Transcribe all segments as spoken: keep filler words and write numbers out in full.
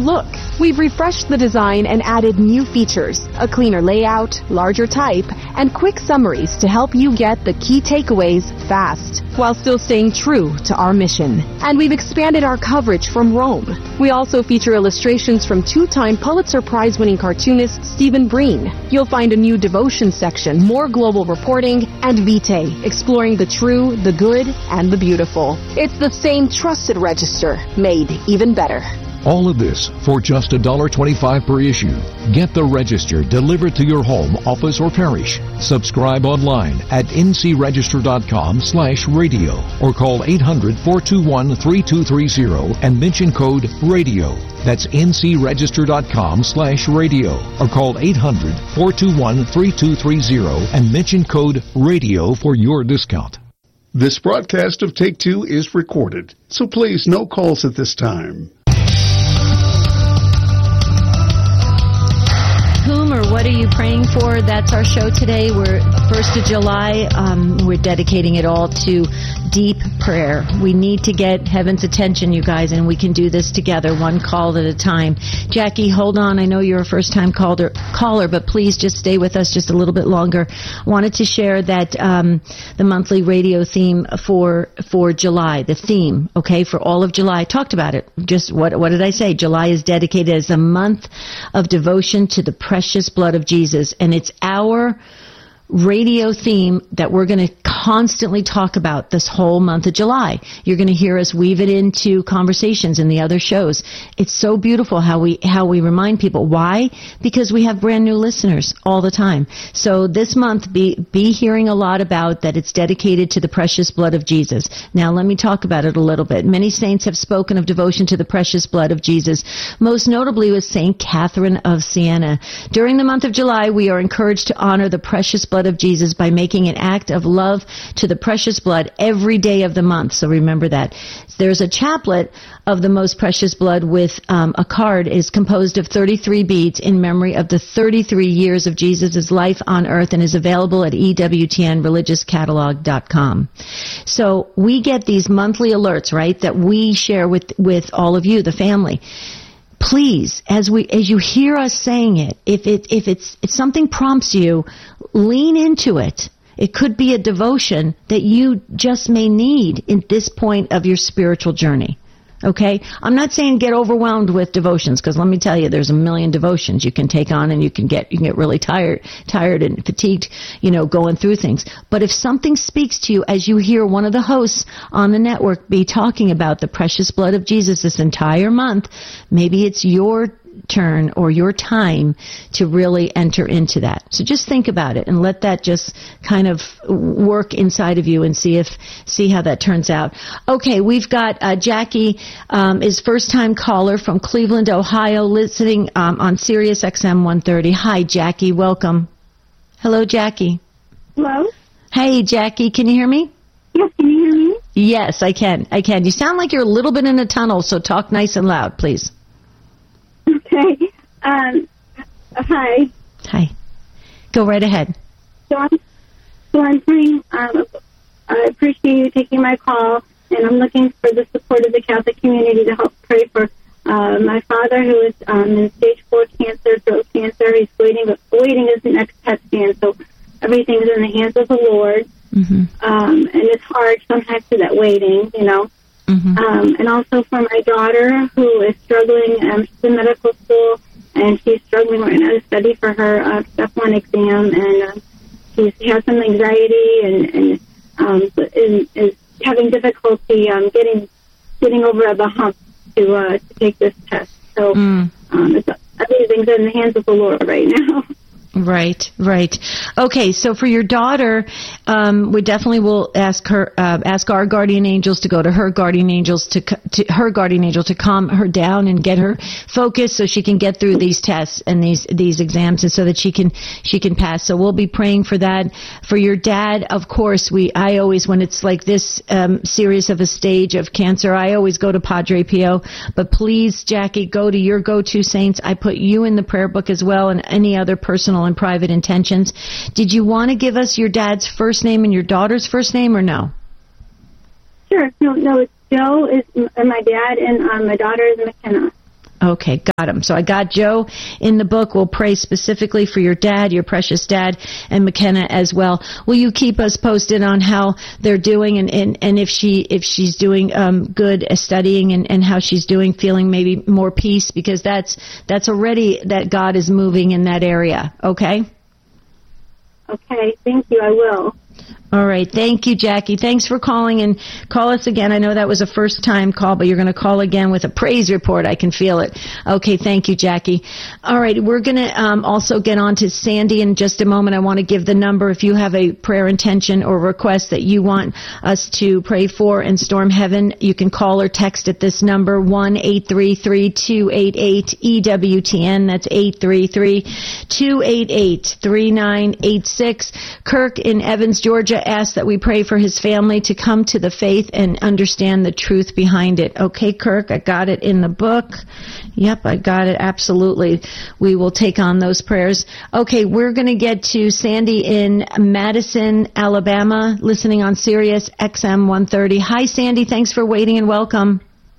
Look, we've refreshed the design and added new features, a cleaner layout, larger type, and quick summaries to help you get the key takeaways fast, while still staying true to our mission. And we've expanded our coverage from Rome. We also feature illustrations from two-time Pulitzer Prize-winning cartoonist Stephen Breen. You'll find a new devotion section, more global reporting, and Vitae, exploring the true, the good, and the beautiful. It's the same trusted register, made even better. All of this for just one dollar twenty-five per issue. Get the Register delivered to your home, office, or parish. Subscribe online at ncregister.com slash radio or call eight hundred, four two one, three two three zero and mention code RADIO. That's ncregister.com slash radio or call eight hundred, four two one, three two three zero and mention code RADIO for your discount. This broadcast of Take Two is recorded, so please no calls at this time. Whom or what are you praying for? That's our show today. We're first of July. Um, we're dedicating it all to deep prayer. We need to get heaven's attention, you guys, and we can do this together, one call at a time. Jackie, hold on. I know you're a first-time caller, caller, but please just stay with us just a little bit longer. Wanted to share that um, the monthly radio theme for for July, the theme, okay, for all of July. Talked about it. Just what what did I say? July is dedicated as a month of devotion to the precious blood of Jesus, and it's our radio theme that we're going to constantly talk about this whole month of July. You're going to hear us weave it into conversations in the other shows. It's so beautiful how we how we remind people. Why? Because we have brand new listeners all the time. So this month, be be hearing a lot about that it's dedicated to the precious blood of Jesus. Now, let me talk about it a little bit. Many saints have spoken of devotion to the precious blood of Jesus, most notably with Saint Catherine of Siena. During the month of July, we are encouraged to honor the precious blood of Jesus by making an act of love to the precious blood every day of the month. So remember that. There's a chaplet of the most precious blood with um, a card is composed of thirty-three beads in memory of the thirty-three years of Jesus' life on earth and is available at E W T N religiously catalog dot com. So we get these monthly alerts, right, that we share with, with all of you, the family. Please, as we as you hear us saying it, if it if it's if something prompts you, lean into it. It could be a devotion that you just may need in this point of your spiritual journey. Okay? I'm not saying get overwhelmed with devotions, because let me tell you, there's a million devotions you can take on, and you can get you can get really tired, tired and fatigued, you know, going through things. But if something speaks to you as you hear one of the hosts on the network be talking about the precious blood of Jesus this entire month, maybe it's your turn or your time to really enter into that. So just think about it and let that just kind of work inside of you and see if see how that turns out. Okay, we've got uh, Jackie um, is first-time caller from Cleveland, Ohio, listening um, on Sirius X M one thirty. Hi, Jackie. Welcome. Hello, Jackie. Hello. Hey, Jackie. Can you hear me? Yes, can you hear me? Yes, I can. I can. You sound like you're a little bit in a tunnel, so talk nice and loud, please. Okay. Um, hi. Hi. Go right ahead. So I'm, so I'm praying. Um, I appreciate you taking my call, and I'm looking for the support of the Catholic community to help pray for uh, my father, who is um, in stage four cancer, throat cancer. He's waiting, waiting his next P E T scan, so everything's in the hands of the Lord. Mm-hmm. Um, and it's hard sometimes for that waiting, you know. Mm-hmm. Um, and also for my daughter, who is struggling. Um, she's in medical school, and she's struggling right now to study for her uh, step one exam, and uh, she's, she has some anxiety and, and um, is, is having difficulty um, getting getting over the hump to uh, to take this test. So mm. um, it's, everything's in the hands of the Lord right now. Right, right. Okay, so for your daughter, um, we definitely will ask her, uh, ask our guardian angels to go to her guardian angels to, to her guardian angel to calm her down and get her focused so she can get through these tests and these these exams, and so that she can she can pass. So we'll be praying for that. For your dad, of course, we I always when it's like this um, serious of a stage of cancer, I always go to Padre Pio. But please, Jackie, go to your go-to saints. I put you in the prayer book as well, and any other personal and private intentions. Did you want to give us your dad's first name and your daughter's first name, or no? Sure. No, no. It's Joe is my dad, and um, my daughter is McKenna. Okay, got him. So I got Joe in the book. We'll pray specifically for your dad, your precious dad, and McKenna as well. Will you keep us posted on how they're doing and, and, and if she if she's doing um, good at studying and, and how she's doing, feeling maybe more peace? Because that's that's already that God is moving in that area. Okay? Okay, thank you. I will. All right. Thank you, Jackie. Thanks for calling, and call us again. I know that was a first-time call, but you're going to call again with a praise report. I can feel it. Okay. Thank you, Jackie. All right. We're going to um, also get on to Sandy in just a moment. I want to give the number if you have a prayer intention or request that you want us to pray for in Storm Heaven. You can call or text at this number, one eight three three, two eight eight, E W T N. That's eight three three, two eight eight, three nine eight six. Kirk in Evans, Georgia, asked that we pray for his family to come to the faith and understand the truth behind it. Okay, Kirk, I got it in the book. Yep, I got it. Absolutely. We will take on those prayers. Okay, we're going to get to Sandy in Madison, Alabama, listening on Sirius X M one thirty. Hi, Sandy. Thanks for waiting and welcome.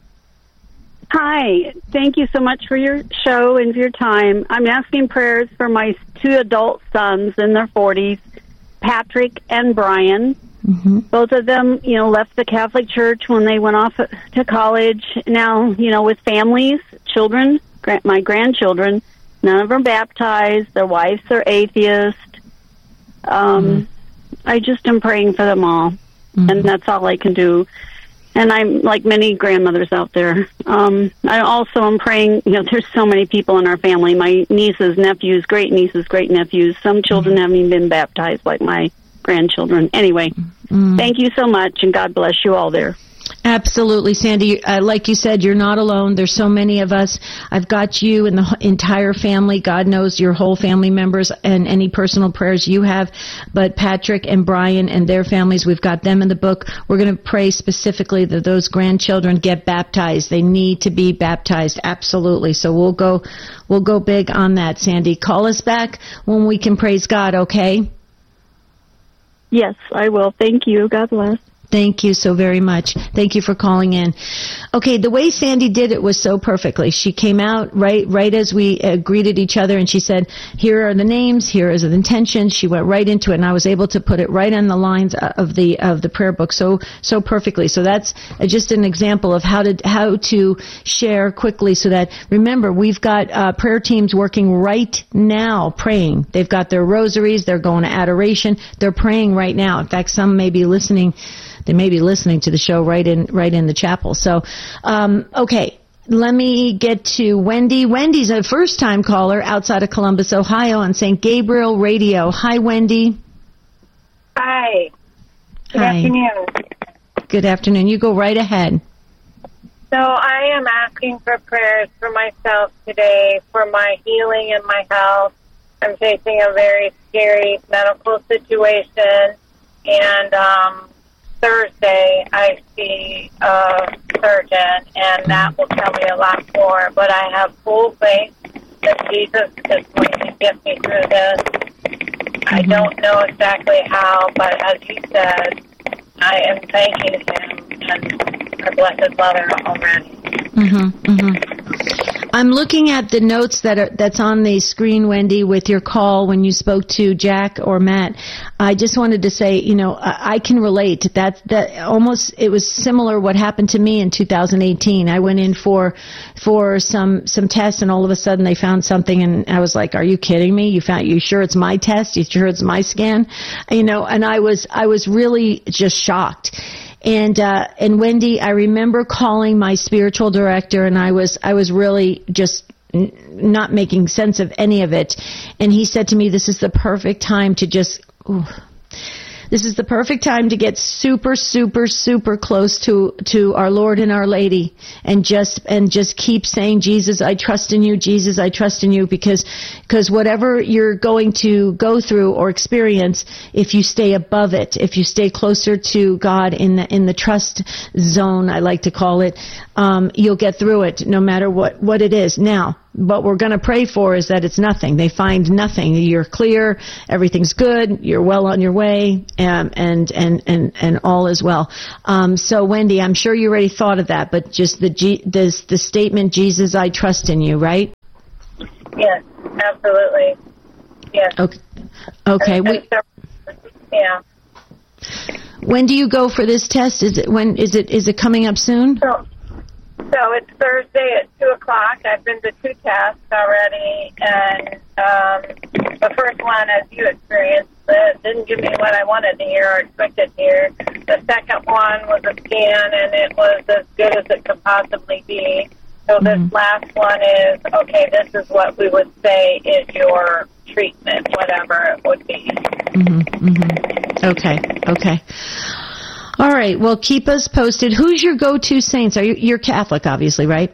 Hi. Thank you so much for your show and for your time. I'm asking prayers for my two adult sons in their forties. Patrick and Brian. Mm-hmm. Both of them, you know, left the Catholic Church when they went off to college. Now, you know, with families, children, my grandchildren, none of them are baptized. Their wives are atheists. Um, mm-hmm. I just am praying for them all, mm-hmm. and that's all I can do. And I'm like many grandmothers out there. Um, I also am praying, you know, there's so many people in our family, my nieces, nephews, great nieces, great nephews. Some children mm-hmm. haven't even been baptized like my grandchildren. Anyway, mm-hmm. thank you so much, and God bless you all there. Absolutely, Sandy. Uh, like you said, you're not alone. There's so many of us. I've got you and the entire family. God knows your whole family members and any personal prayers you have. But Patrick and Brian and their families, we've got them in the book. We're going to pray specifically that those grandchildren get baptized. They need to be baptized. Absolutely. So we'll go, we'll go big on that, Sandy. Call us back when we can praise God, okay? Yes, I will. Thank you. God bless. Thank you so very much. Thank you for calling in. Okay, the way Sandy did it was so perfectly. She came out right right as we uh, greeted each other, and she said, here are the names, here is the intention. She went right into it, and I was able to put it right on the lines of the of the prayer book so so perfectly. So that's just an example of how to how to share quickly so that, remember, we've got uh, prayer teams working right now praying. They've got their rosaries, they're going to adoration, they're praying right now. In fact, some may be listening They may be listening to the show right in right in the chapel. So, um, okay, let me get to Wendy. Wendy's a first-time caller outside of Columbus, Ohio, on Saint Gabriel Radio. Hi, Wendy. Hi. Good Hi. afternoon. Good afternoon. You go right ahead. So I am asking for prayers for myself today, for my healing and my health. I'm facing a very scary medical situation, and um Thursday, I see a surgeon, and that will tell me a lot more. But I have full faith that Jesus is going to get me through this. Mm-hmm. I don't know exactly how, but as he said, I am thanking him and our blessed Mother already. Mm-hmm, mm-hmm. I'm looking at the notes that are that's on the screen, Wendy, with your call when you spoke to Jack or Matt. I just wanted to say, you know, I, I can relate. That that almost it was similar what happened to me in two thousand eighteen. I went in for for some some tests, and all of a sudden they found something, and I was like, "Are you kidding me? You found? You sure it's my test? You sure it's my scan?" You know, and I was I was really just shocked. And, uh, and Wendy, I remember calling my spiritual director, and I was, I was really just n- not making sense of any of it. And he said to me, this is the perfect time to just, ooh, this is the perfect time to get super, super, super close to, to our Lord and Our Lady, and just, and just keep saying, Jesus, I trust in you. Jesus, I trust in you, because, because whatever you're going to go through or experience, if you stay above it, if you stay closer to God in the, in the trust zone, I like to call it, um, you'll get through it no matter what, what it is. Now, what we're going to pray for is that it's nothing. They find nothing. You're clear. Everything's good. You're well on your way, um, and and and and all is well. Um, so, Wendy, I'm sure you already thought of that, but just the G, this the statement, Jesus, I trust in you, right? Yes, absolutely. Yes. Okay. Okay. And, and so, yeah. When do you go for this test? Is it when? Is it is it coming up soon? So, so it's Thursday at two o'clock. I've been to two tests already, and um, the first one, as you experienced, uh, didn't give me what I wanted to hear or expected to hear. The second one was a scan, and it was as good as it could possibly be. So this mm-hmm. last one is, okay, this is what we would say is your treatment, whatever it would be. Mm-hmm, mm-hmm. Okay, okay. All right, well, keep us posted. Who's your go-to saints? Are you, you're Catholic, obviously, right?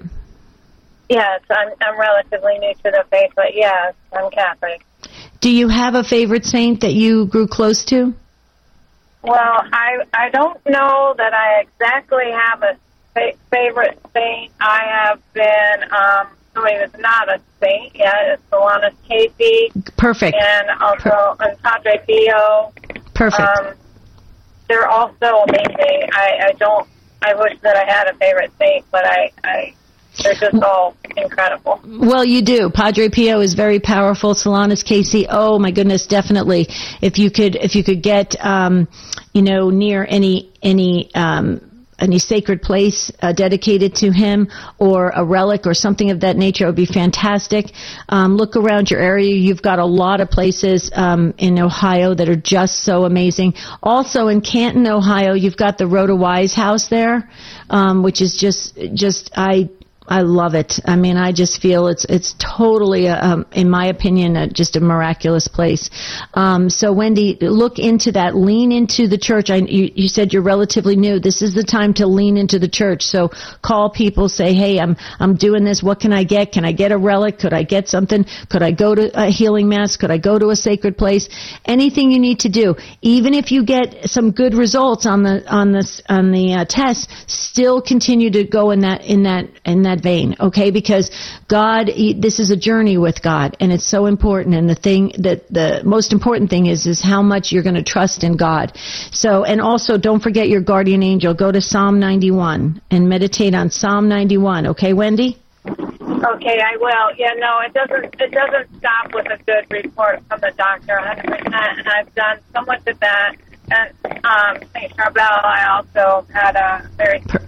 Yes, I'm, I'm relatively new to the faith, but yes, I'm Catholic. Do you have a favorite saint that you grew close to? Well, I, I don't know that I exactly have a favorite saint. I have been, um, I mean, it's not a saint yet. It's Solanus Casey. Perfect. And also per- and Padre Pio. Perfect. Um, they're all so amazing. I, I don't, I wish that I had a favorite saint, but I, I, they're just all incredible. Well, you do. Padre Pio is very powerful. Solanus Casey, oh my goodness, definitely. If you could, if you could get, um, you know, near any, any, um, any sacred place uh, dedicated to him, or a relic or something of that nature, it would be fantastic. Um, look around your area. You've got a lot of places um, in Ohio that are just so amazing. Also in Canton, Ohio, you've got the Rhoda Wise House there, um, which is just, just I. I love it. I mean, I just feel it's it's totally, a, um, in my opinion, a, just a miraculous place. Um, so, Wendy, look into that. Lean into the church. I, you, you said you're relatively new. This is the time to lean into the church. So, call people. Say, hey, I'm I'm doing this. What can I get? Can I get a relic? Could I get something? Could I go to a healing mass? Could I go to a sacred place? Anything you need to do. Even if you get some good results on the on this on the uh, test, still continue to go in that in that in that vein, okay? Because God, he, this is a journey with God, and it's so important. And the thing that the most important thing is is how much you're going to trust in God. So, and also don't forget your guardian angel. Go to Psalm ninety-one and meditate on Psalm ninety-one. Okay, Wendy? Okay, I will. Yeah, no, it doesn't. It doesn't stop with a good report from the doctor, one hundred percent. And I've done so much of that. And um, Saint Charbel, I also had a very Per-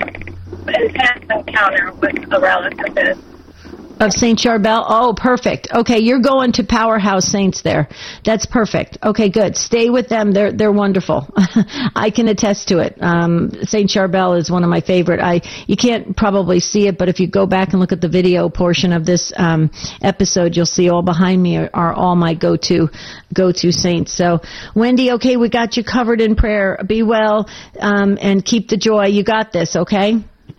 intense encounter with a relative of his. Of Saint Charbel? Oh, perfect. Okay, you're going to Powerhouse Saints there. That's perfect. Okay, good. Stay with them. They're they're wonderful. I can attest to it. Um, Saint Charbel is one of my favorite. I you can't probably see it, but if you go back and look at the video portion of this um, episode, you'll see all behind me are, are all my go-to go-to saints. So, Wendy, okay, we got you covered in prayer. Be well um, and keep the joy. You got this, okay?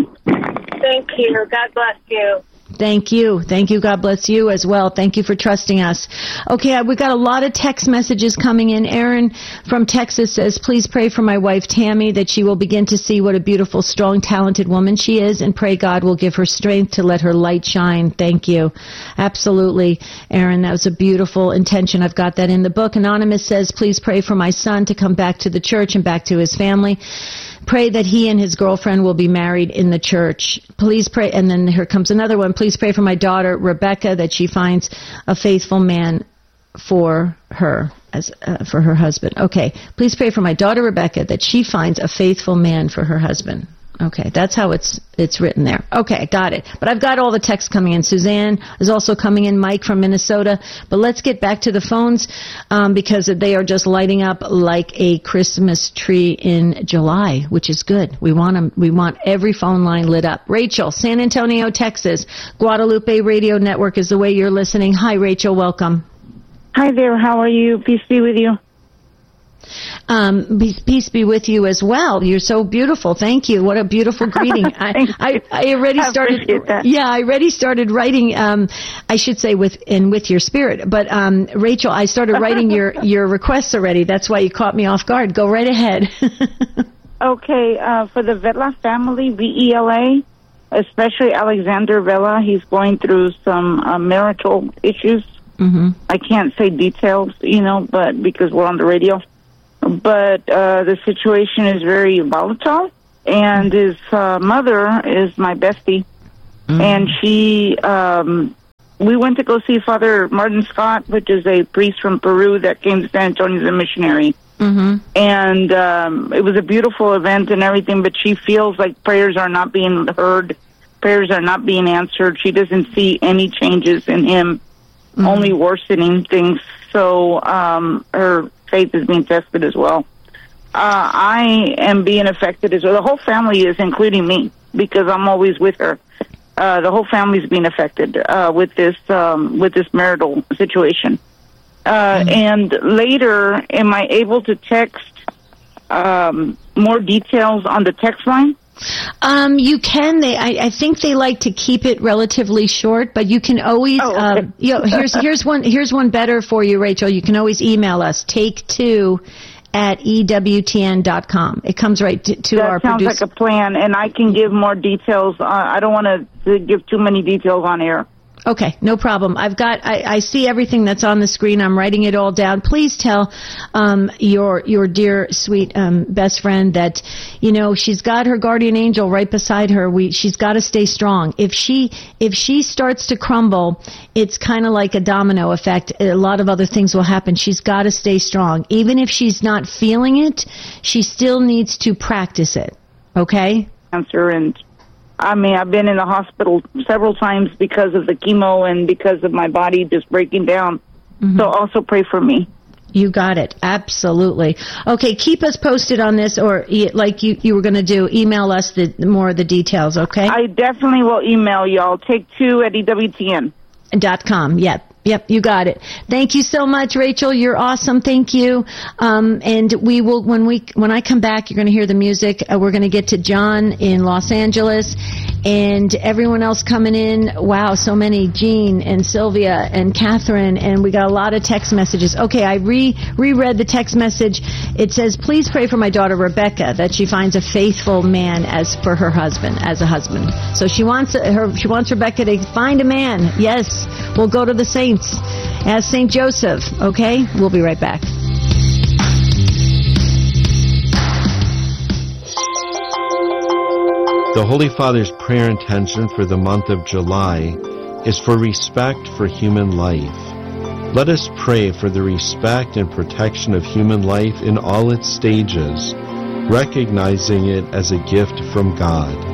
Thank you. God bless you. Thank you. Thank you. God bless you as well. Thank you for trusting us. Okay, we got a lot of text messages coming in. Aaron from Texas says, please pray for my wife Tammy that she will begin to see what a beautiful, strong, talented woman she is, and pray God will give her strength to let her light shine. Thank you. Absolutely, Aaron. That was a beautiful intention. I've got that in the book. Anonymous says, please pray for my son to come back to the church and back to his family. Pray that he and his girlfriend will be married in the church. Please pray. And then here comes another one. Please pray for my daughter, Rebecca, that she finds a faithful man for her, as uh, for her husband. Okay. Please pray for my daughter, Rebecca, that she finds a faithful man for her husband. Okay, that's how it's it's written there. Okay, got it. But I've got all the texts coming in. Suzanne is also coming in, Mike from Minnesota. But let's get back to the phones um, because they are just lighting up like a Christmas tree in July, which is good. We want them, we want every phone line lit up. Rachel, San Antonio, Texas. Guadalupe Radio Network is the way you're listening. Hi, Rachel. Welcome. Hi there. How are you? Peace be with you. Um, peace be with you as well. You're so beautiful. Thank you. What a beautiful greeting. I, I, I already started. I yeah, I already started writing. Um, I should say with and with your spirit. But um, Rachel, I started writing your your requests already. That's why you caught me off guard. Go right ahead. Okay, uh, for the Vetla family, V E L A, especially Alexander Vela. He's going through some uh, marital issues. Mm-hmm. I can't say details, you know, but because we're on the radio. But uh, the situation is very volatile, and his uh, mother is my bestie, mm-hmm. and she, um, we went to go see Father Martin Scott, which is a priest from Peru that came to San Antonio as a missionary. Mm-hmm. And um, it was a beautiful event and everything, but she feels like prayers are not being heard, prayers are not being answered. She doesn't see any changes in him, mm-hmm. only worsening things. So um, her faith is being tested as well. Uh, I am being affected as well. The whole family is, including me, because I'm always with her. Uh, the whole family is being affected uh, with this um, with this marital situation. Uh, mm-hmm. And later, am I able to text um, more details on the text line? Um, you can. They, I, I think they like to keep it relatively short, but you can always. Oh, okay. um, you know, here's here's one here's one better for you, Rachel. You can always email us. Take two at E W T N dot com. It comes right to, to that our sounds producer. like a plan, and I can give more details. Uh, I don't want to give too many details on air. Okay, no problem. I've got, I, I see everything that's on the screen. I'm writing it all down. Please tell um, your your dear, sweet um, best friend that, you know, she's got her guardian angel right beside her. We, she's got to stay strong. If she if she starts to crumble, it's kind of like a domino effect. A lot of other things will happen. She's got to stay strong. Even if she's not feeling it, she still needs to practice it. Okay? Answer and. I mean, I've been in the hospital several times because of the chemo and because of my body just breaking down. Mm-hmm. So also pray for me. You got it. Absolutely. Okay, keep us posted on this, or like you, you were going to do, email us the more of the details, okay? I definitely will email y'all. Take two at E W T N. Dot com. Yep. Yep, you got it. Thank you so much, Rachel. You're awesome. Thank you. Um, and we will, when we, when I come back, you're going to hear the music. Uh, we're going to get to John in Los Angeles and everyone else coming in. Wow, so many. Jean and Sylvia and Catherine, and we got a lot of text messages. Okay, I re reread the text message. It says, please pray for my daughter Rebecca that she finds a faithful man as for her husband, as a husband. So she wants her, she wants Rebecca to find a man. Yes, we'll go to the saints as Saint Joseph. Okay, we'll be right back. The Holy Father's prayer intention for the month of July is for respect for human life. Let us pray for the respect and protection of human life in all its stages, recognizing it as a gift from God.